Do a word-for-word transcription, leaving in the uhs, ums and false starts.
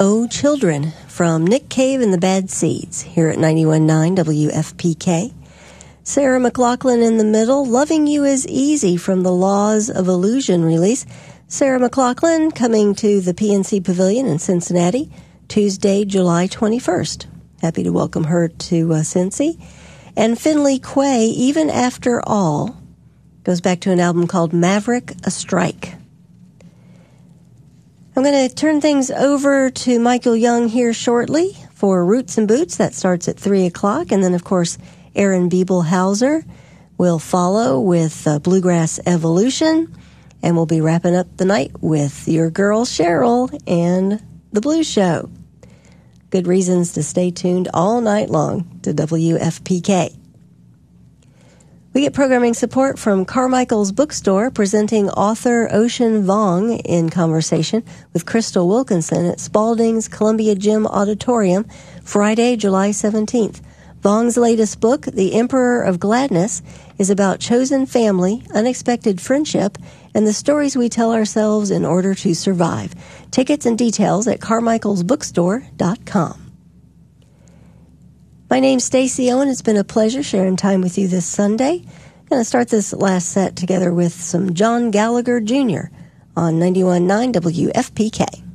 Oh Children from Nick Cave and the Bad Seeds here at ninety-one point nine W F P K. Sarah McLachlan in the middle, Loving You Is Easy from the Laws of Illusion release. Sarah McLachlan coming to the P N C Pavilion in Cincinnati Tuesday, July twenty-first. Happy to welcome her to uh, Cincy. And Finley Quay, Even After All, goes back to an album called Maverick, A Strike. I'm going to turn things over to Michael Young here shortly for Roots and Boots. That starts at three o'clock. And then, of course, Aaron Biebelhauser will follow with uh, Bluegrass Evolution. And we'll be wrapping up the night with your girl Cheryl and The Blues Show. Good reasons to stay tuned all night long to W F P K. We get programming support from Carmichael's Bookstore, presenting author Ocean Vuong in conversation with Crystal Wilkinson at Spalding's Columbia Gym Auditorium, Friday, July seventeenth. Vuong's latest book, The Emperor of Gladness, is about chosen family, unexpected friendship, and the stories we tell ourselves in order to survive. Tickets and details at carmichaels bookstore dot com. My name's Stacey Owen. It's been a pleasure sharing time with you this Sunday. I'm going to start this last set together with some John Gallagher Junior on ninety-one point nine W F P K.